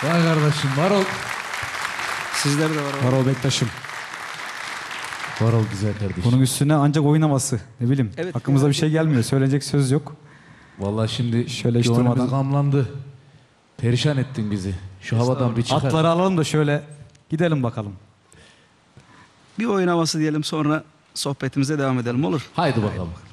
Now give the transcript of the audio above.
Vay kardeşim var ol. Sizler de var. Var ol Bektaş'ım. Var ol güzel kardeşim. Bunun üstüne ancak oyun havası. Ne bileyim. Evet, Hakkımızda evet. bir şey gelmiyor. Söylenecek söz yok. Vallahi şimdi Şöyle hiç gönlümüz durmadan. gamlandı. Perişan ettin bizi. Şu havadan bir çıkar. Atları alalım da şöyle gidelim bakalım. Bir oyun havası diyelim, sonra sohbetimize devam edelim, olur? Haydi bakalım.